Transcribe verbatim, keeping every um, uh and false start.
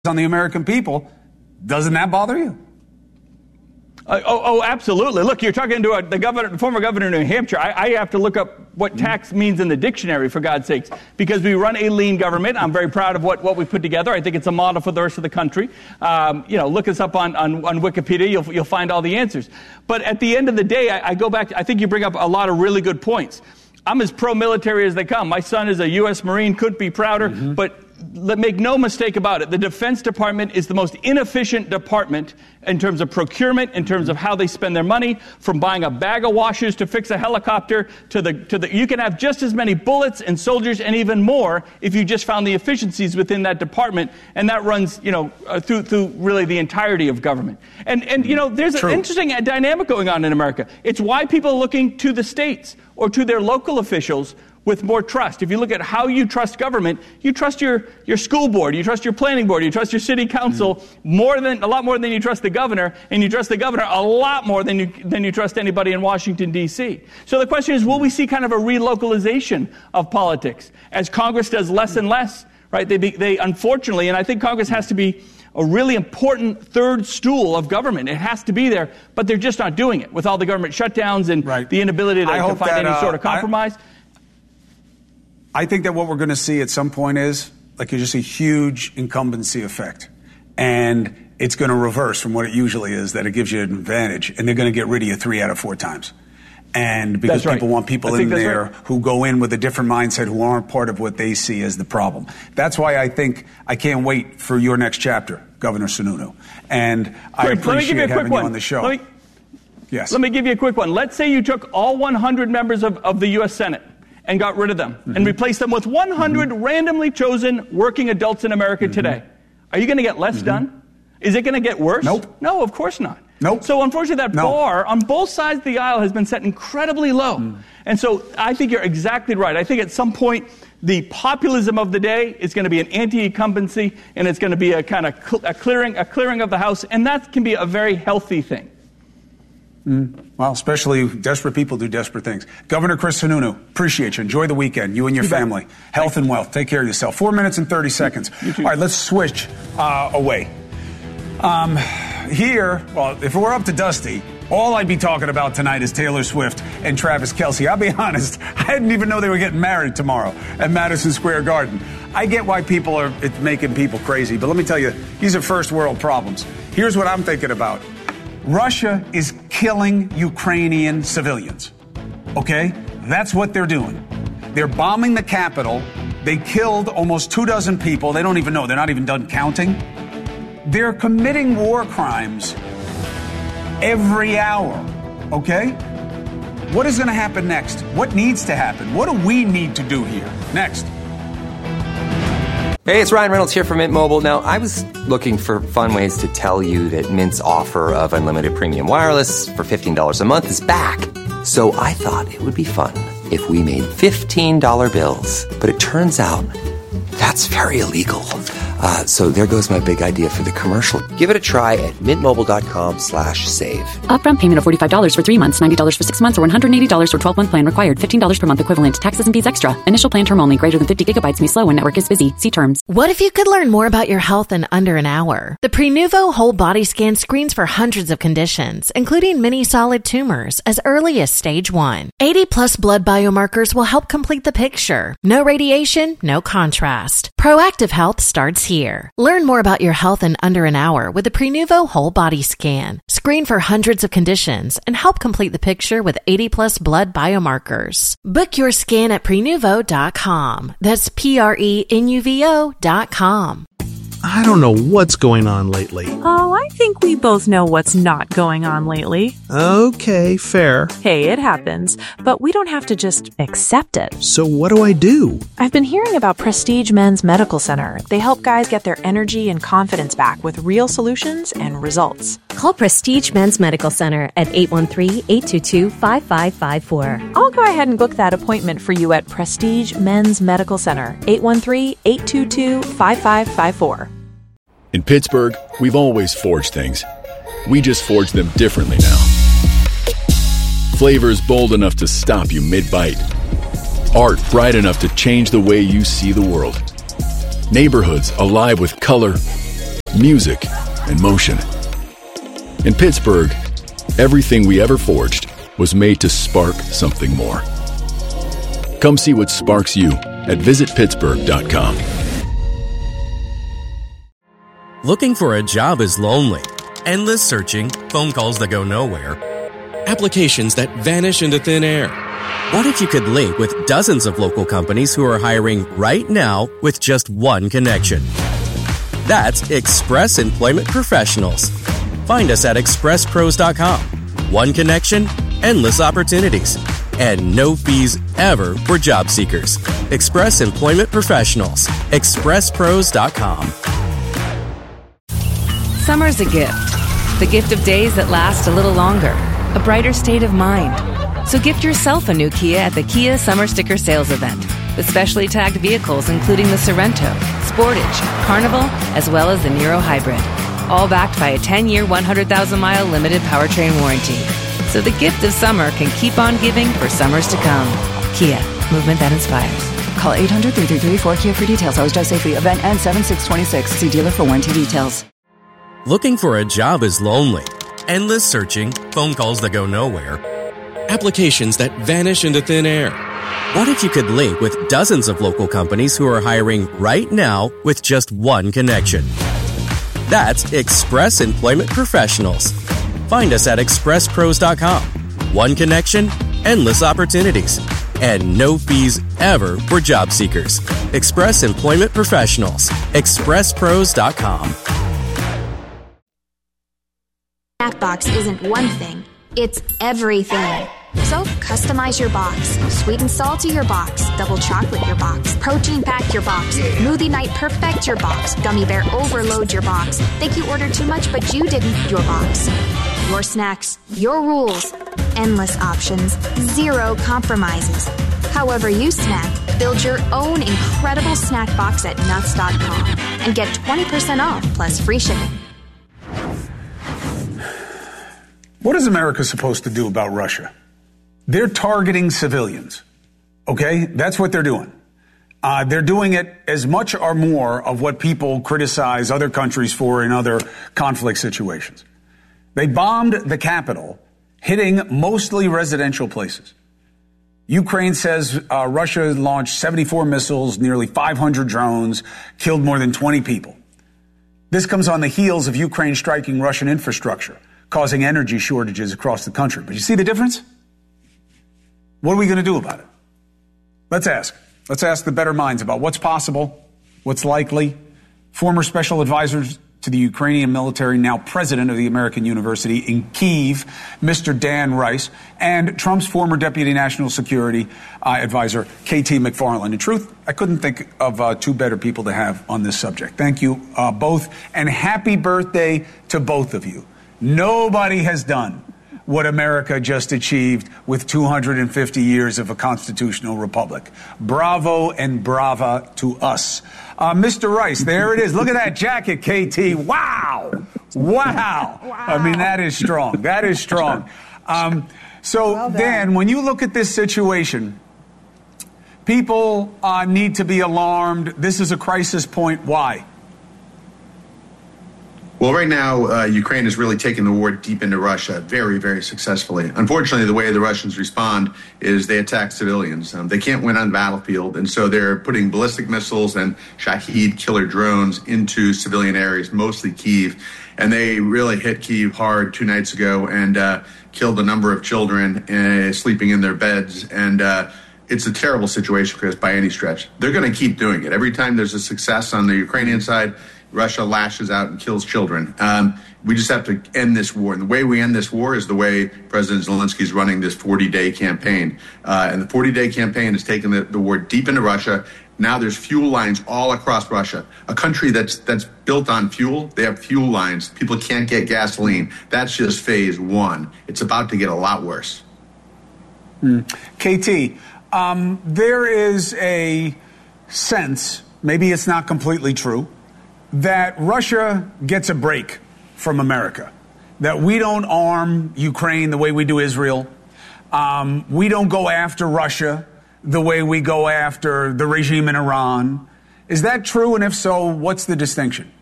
on the American people. Doesn't that bother you? Uh, oh, oh, absolutely. Look, you're talking to a, the governor, the former governor of New Hampshire. I, I have to look up what tax means in the dictionary, for God's sakes, because we run a lean government. I'm very proud of what, what we put together. I think it's a model for the rest of the country. Um, you know, look us up on, on, on Wikipedia. You'll, you'll find all the answers. But at the end of the day, I, I go back, to, I think you bring up a lot of really good points. I'm as pro-military as they come. My son is a U S Marine, couldn't be prouder, mm-hmm. but let make no mistake about it. The Defense Department is the most inefficient department in terms of procurement, in terms of how they spend their money, from buying a bag of washers to fix a helicopter to the, to the, you can have just as many bullets and soldiers and even more if you just found the efficiencies within that department. And that runs, you know, uh, through, through really the entirety of government. And, and, you know, there's True. an interesting dynamic going on in America. It's why people are looking to the states or to their local officials with more trust. If you look at how you trust government, you trust your, your school board, you trust your planning board, you trust your city council mm-hmm. more than a lot more than you trust the governor, and you trust the governor a lot more than you than you trust anybody in Washington, D C. So the question is, will we see kind of a relocalization of politics as Congress does less and less? Right? They be, they unfortunately, and I think Congress has to be a really important third stool of government. It has to be there, but they're just not doing it with all the government shutdowns and right. the inability to, to find that, any uh, sort of compromise. I, I think that what we're going to see at some point is, like, just a huge incumbency effect. And it's going to reverse from what it usually is, that it gives you an advantage. And they're going to get rid of you three out of four times. And because right. people want people in there right. who go in with a different mindset, who aren't part of what they see as the problem. That's why I think I can't wait for your next chapter, Governor Sununu. And Quick, I appreciate you having you on the show. Let me, yes. Let me give you a quick one. Let's say you took all one hundred members of, of the U S Senate and got rid of them mm-hmm. and replaced them with one hundred mm-hmm. randomly chosen working adults in America mm-hmm. today. Are you going to get less mm-hmm. done? Is it going to get worse? Nope. No, of course not. Nope. So unfortunately, that no. bar on both sides of the aisle has been set incredibly low. Mm. And so I think you're exactly right. I think at some point, the populism of the day is going to be an anti-incumbency, and it's going to be a kind of cl- a clearing, a clearing of the House, and that can be a very healthy thing. Mm. Well, especially desperate people do desperate things. Governor Chris Sununu, appreciate you. Enjoy the weekend, you and your you family. Bet. Health Thanks. and wealth. Take care of yourself. Four minutes and thirty seconds. All right, let's switch uh, away. Um, here, well, if it were up to Dusty, all I'd be talking about tonight is Taylor Swift and Travis Kelce. I'll be honest, I didn't even know they were getting married tomorrow at Madison Square Garden. I get why people are it's making people crazy, but let me tell you, these are first world problems. Here's what I'm thinking about. Russia is killing Ukrainian civilians, okay? That's what they're doing. They're bombing the capital. They killed almost two dozen people. They don't even know. They're not even done counting. They're committing war crimes every hour, okay? What is going to happen next? What needs to happen? What do we need to do here? Next. Hey, it's Ryan Reynolds here from Mint Mobile. Now, I was looking for fun ways to tell you that Mint's offer of unlimited premium wireless for fifteen dollars a month is back. So I thought it would be fun if we made fifteen dollar bills. But it turns out that's very illegal. Uh, so there goes my big idea for the commercial. Give it a try at mintmobile.com slash save. Upfront payment of forty-five dollars for three months, ninety dollars for six months, or one hundred eighty dollars for twelve-month plan required. fifteen dollars per month equivalent. Taxes and fees extra. Initial plan term only. Greater than fifty gigabytes may slow when network is busy. See terms. What if you could learn more about your health in under an hour? The Prenuvo Whole Body Scan screens for hundreds of conditions, including many solid tumors, as early as stage one. eighty plus blood biomarkers will help complete the picture. No radiation, no contrast. Proactive health starts here. Learn more about your health in under an hour with the Prenuvo Whole Body Scan. Screen for hundreds of conditions and help complete the picture with eighty plus blood biomarkers. Book your scan at prenuvo dot com. That's P R E N U V O dot com. I don't know what's going on lately. Oh, I think we both know what's not going on lately. Okay, fair. Hey, it happens, but we don't have to just accept it. So what do I do? I've been hearing about Prestige Men's Medical Center. They help guys get their energy and confidence back with real solutions and results. Call Prestige Men's Medical Center at eight one three, eight two two, five five five four. I'll go ahead and book that appointment for you at Prestige Men's Medical Center, eight one three, eight two two, five five five four. In Pittsburgh, we've always forged things. We just forge them differently now. Flavors bold enough to stop you mid-bite. Art bright enough to change the way you see the world. Neighborhoods alive with color. music, and motion. In Pittsburgh, everything we ever forged was made to spark something more. Come see what sparks you at visit pittsburgh dot com. Looking for a job is lonely. Endless searching, phone calls that go nowhere, applications that vanish into thin air. What if you could link with dozens of local companies who are hiring right now with just one connection? That's Express Employment Professionals. Find us at express pros dot com. One connection, endless opportunities, and no fees ever for job seekers. Express Employment Professionals. express pros dot com. Summer's a gift. The gift of days that last a little longer. A brighter state of mind. So gift yourself a new Kia at the Kia Summer Sticker Sales Event. With specially tagged vehicles including the Sorrento, Sportage, Carnival, as well as the Niro Hybrid. All backed by a ten-year, one hundred thousand mile limited powertrain warranty. So the gift of summer can keep on giving for summers to come. Kia, movement that inspires. Call eight hundred, three three three, four K I A for details. Always drive safely. Event ends seven six twenty-six. See dealer for warranty details. Looking for a job is lonely. Endless searching, phone calls that go nowhere, applications that vanish into thin air. What if you could link with dozens of local companies who are hiring right now with just one connection? That's Express Employment Professionals. Find us at express pros dot com. One connection, endless opportunities, and no fees ever for job seekers. Express Employment Professionals. express pros dot com. Snackbox isn't one thing, it's everything. So customize your box. Sweet and salty your box. Double chocolate your box. Protein pack your box. Smoothie night perfect your box. Gummy bear overload your box. Think you ordered too much but you didn't your box. Your snacks, your rules. Endless options, zero compromises. However you snack, build your own incredible snack box at nuts dot com and get twenty percent off plus free shipping. What is America supposed to do about Russia? They're targeting civilians, okay? That's what they're doing. Uh, they're doing it as much or more of what people criticize other countries for in other conflict situations. They bombed the capital, hitting mostly residential places. Ukraine says uh, Russia launched seventy-four missiles, nearly five hundred drones, killed more than twenty people. This comes on the heels of Ukraine striking Russian infrastructure, causing energy shortages across the country. But you see the difference? What are we going to do about it? Let's ask. Let's ask the better minds about what's possible, what's likely. Former special advisors to the Ukrainian military, now president of the American University in Kyiv, Mister Dan Rice, and Trump's former deputy national security uh, advisor, K T McFarland. In truth, I couldn't think of uh, two better people to have on this subject. Thank you uh, both, and happy birthday to both of you. Nobody has done what America just achieved with two hundred fifty years of a constitutional republic. Bravo and brava to us. Uh, Mister Rice, there it is. Look at that jacket, K T. Wow. Wow. Wow. I mean, that is strong. That is strong. Um, so, well Dan, when you look at this situation, people uh, need to be alarmed. This is a crisis point. Why? Well, right now, uh, Ukraine is really taking the war deep into Russia very, very successfully. Unfortunately, the way the Russians respond is they attack civilians. Um, they can't win on the battlefield, and so they're putting ballistic missiles and Shahed killer drones into civilian areas, mostly Kyiv. And they really hit Kyiv hard two nights ago and uh, killed a number of children uh, sleeping in their beds. And uh, it's a terrible situation, Chris, by any stretch. They're going to keep doing it. Every time there's a success on the Ukrainian side, Russia lashes out and kills children. Um, we just have to end this war. And the way we end this war is the way President Zelensky is running this forty-day campaign. Uh, and the forty-day campaign has taken the, the war deep into Russia. Now there's fuel lines all across Russia. A country that's that's built on fuel, they have fuel lines. People can't get gasoline. That's just phase one. It's about to get a lot worse. Mm. K T, um, there is a sense, maybe it's not completely true, that Russia gets a break from America, that we don't arm Ukraine the way we do Israel. Um, we don't go after Russia the way we go after the regime in Iran. Is that true? And if so, what's the distinction?